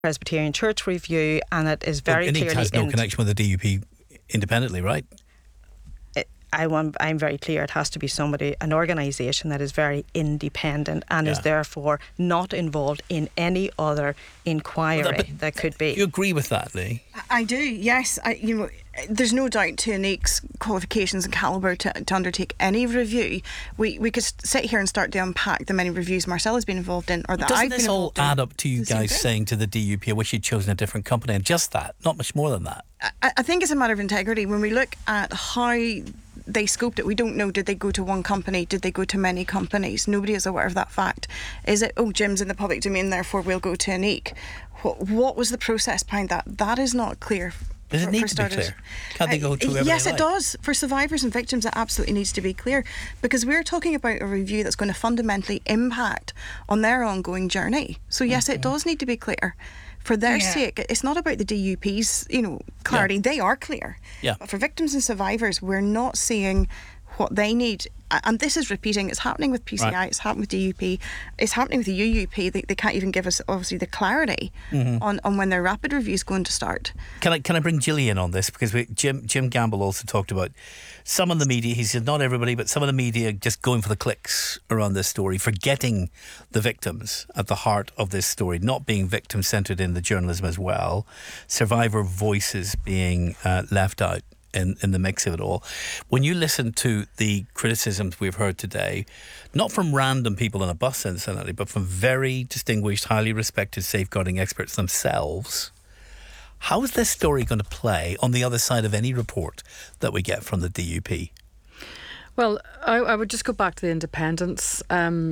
Presbyterian Church review, and it is very INIC clearly... has no connection with the DUP independently, right? I'm very clear it has to be somebody, an organisation that is very independent and is therefore not involved in any other inquiry that could be. Do you agree with that, Lee? I do, yes. There's no doubt to INIC's qualifications and calibre to undertake any review. We could sit here and start to unpack the many reviews Marcella's been involved in, or that I've been involved in. Doesn't this all add up to you guys saying to the DUP, I wish you'd chosen a different company, and just that, not much more than that? I think it's a matter of integrity. When we look at how they scoped it, we don't know, did they go to one company, did they go to many companies? Nobody is aware of that fact. Is it, Jim's in the public domain, therefore we'll go to INIC? What was the process behind that? That is not clear. Does it need to be clear? Can't they go to whoever Yes, they it like? does. For survivors and victims, it absolutely needs to be clear, because we're talking about a review that's going to fundamentally impact on their ongoing journey. So yes, it does need to be clear. For their sake, it's not about the DUP's, clarity. They are clear. Yeah. But for victims and survivors, we're not seeing what they need. And this is repeating. It's happening with PCI, It's happening with DUP, it's happening with the UUP. They can't even give us, obviously, the clarity on when their rapid review is going to start. Can I bring Gillian on this? Because Jim Gamble also talked about some of the media, he said not everybody, but some of the media just going for the clicks around this story, forgetting the victims at the heart of this story, not being victim-centred in the journalism as well, survivor voices being left out in the mix of it all. When you listen to the criticisms we've heard today, not from random people on a bus incidentally, but from very distinguished, highly respected safeguarding experts themselves, how is this story going to play on the other side of any report that we get from the DUP? Well, I would just go back to the independence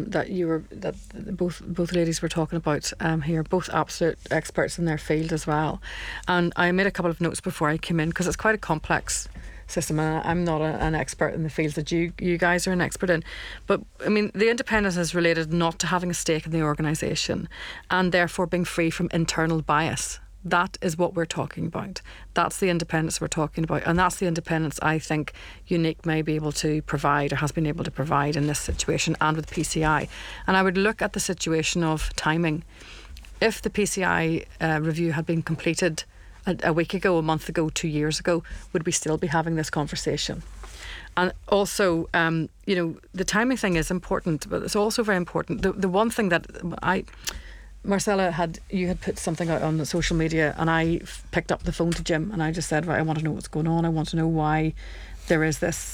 that both ladies were talking about here, both absolute experts in their field as well. And I made a couple of notes before I came in, because it's quite a complex system, and I'm not an expert in the fields that you guys are an expert in. But I mean, the independence is related not to having a stake in the organisation, and therefore being free from internal bias. That is what we're talking about. That's the independence we're talking about, and that's the independence I think INIC may be able to provide, or has been able to provide in this situation and with PCI. And I would look at the situation of timing. If the PCI review had been completed a week ago, a month ago, 2 years ago, would we still be having this conversation? And also, the timing thing is important, but it's also very important. The one thing that Marcella you had put something out on the social media, and I picked up the phone to Jim and I just said, right, I want to know what's going on. I want to know why there is this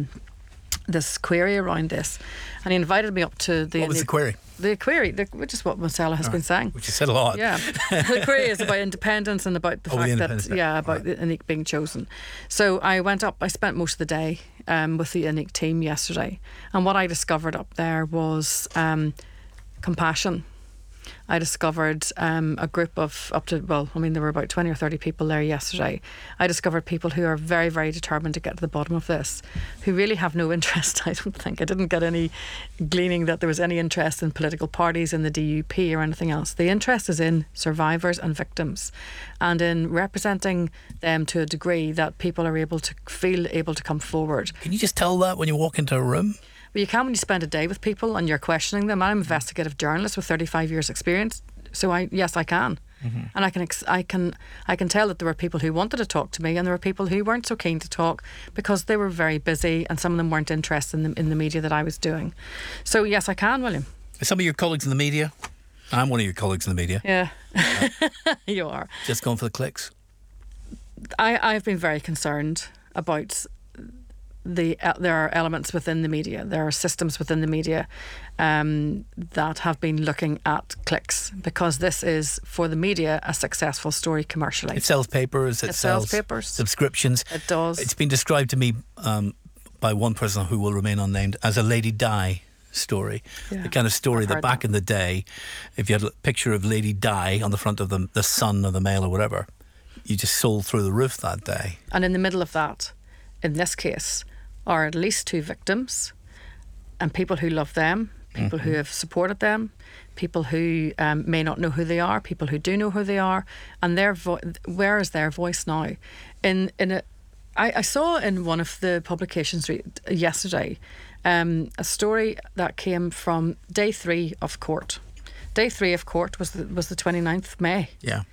this query around this. And he invited me up to the... What was the query? The query, which is what Marcella has been saying. Which you said a lot. Yeah. The query is about independence and about the fact that, about the INIC being chosen. So I went up, I spent most of the day with the INIC team yesterday. And what I discovered up there was compassion. I discovered a group of there were about 20 or 30 people there yesterday. I discovered people who are very, very determined to get to the bottom of this, who really have no interest, I don't think. I didn't get any gleaning that there was any interest in political parties, in the DUP or anything else. The interest is in survivors and victims, and in representing them to a degree that people are able to feel able to come forward. Can you just tell that when you walk into a room? But you can when you spend a day with people and you're questioning them. I'm an investigative journalist with 35 years experience, so I can. Mm-hmm. And I can tell that there were people who wanted to talk to me, and there were people who weren't so keen to talk because they were very busy, and some of them weren't interested in the media that I was doing. So yes, I can, William. Some of your colleagues in the media, I'm one of your colleagues in the media. Yeah, you are. Just going for the clicks. I've been very concerned about there are elements within the media, there are systems within the media that have been looking at clicks, because this is, for the media, a successful story commercially. It sells papers, it sells papers, subscriptions. It does. It's been described to me by one person who will remain unnamed as a Lady Di story. The kind of story that back in the day, if you had a picture of Lady Di on the front of the Sun or the Mail or whatever, you just sold through the roof that day. And in the middle of that, in this case, are at least 2 victims, and people who love them, people who have supported them, people who may not know who they are, people who do know who they are, and where is their voice now? I saw in one of the publications yesterday a story that came from day 3 of court. Day 3 of court was the 29th of May. Yeah.